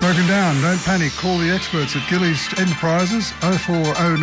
broken down. Don't panic. Call the experts at Gillies Enterprises 0409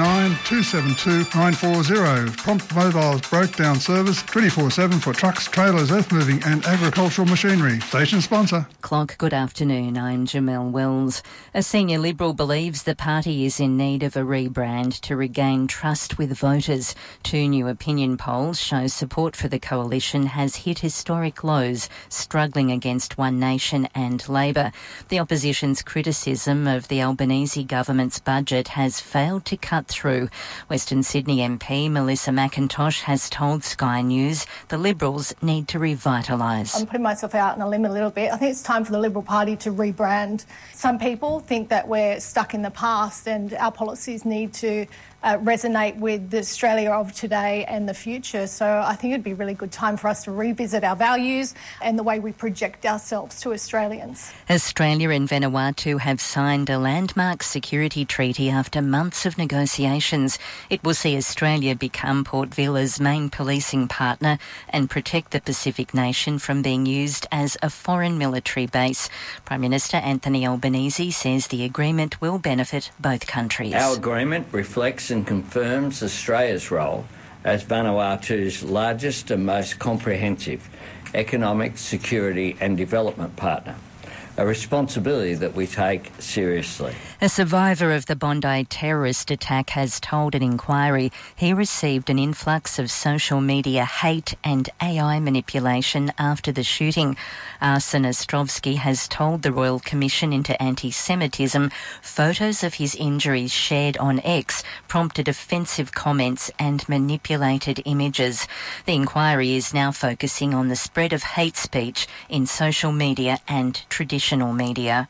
272 940. Prompt mobile breakdown service 24/7 for trucks, trailers, earth-moving and agricultural machinery. Station sponsor. Clock, good afternoon. I'm Jamelle Wells. A senior Liberal believes the party is in need of a rebrand to regain trust with voters. Two new opinion polls show support for the coalition has hit historic lows, struggling against One Nation and Labor. The opposition's criticism of the Albanese government's budget has failed to cut through. Western Sydney MP Melissa McIntosh has told Sky News the Liberals need to revitalise. I'm putting myself out on a limb a little bit. I think it's time for the Liberal Party to rebrand. Some people think that we're stuck in the past and our policies need to resonate with the Australia of today and the future. So I think it'd be a really good time for us to revisit our values and the way we project ourselves to Australians. Australia and Vanuatu have signed a landmark security treaty after months of negotiations. It will see Australia become Port Vila's main policing partner and protect the Pacific nation from being used as a foreign military base. Prime Minister Anthony Albanese says the agreement will benefit both countries. Our agreement reflects and confirms Australia's role as Vanuatu's largest and most comprehensive economic, security and development partner, a responsibility that we take seriously. A survivor of the Bondi terrorist attack has told an inquiry he received an influx of social media hate and AI manipulation after the shooting. Arsen Ostrovsky has told the Royal Commission into Anti-Semitism photos of his injuries shared on X prompted offensive comments and manipulated images. The inquiry is now focusing on the spread of hate speech in social media and traditional media.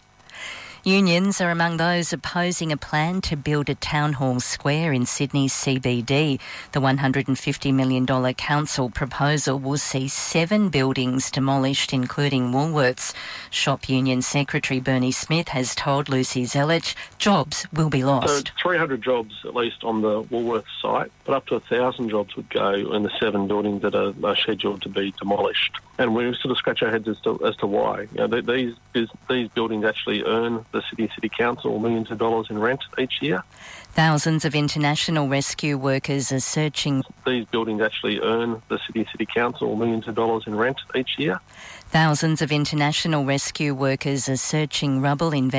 Unions are among those opposing a plan to build a town hall square in Sydney's CBD. The $150 million council proposal will see 7 buildings demolished, including Woolworths. Shop Union Secretary Bernie Smith has told Lucy Zelich jobs will be lost. So 300 jobs at least on the Woolworths site, but up to 1,000 jobs would go in the 7 buildings that are scheduled to be demolished. And we sort of scratch our heads as to why. You know, these buildings actually earn the City Council millions of dollars in rent each year. Thousands of international rescue workers are searching. These buildings actually earn the City Council millions of dollars in rent each year. Thousands of international rescue workers are searching rubble in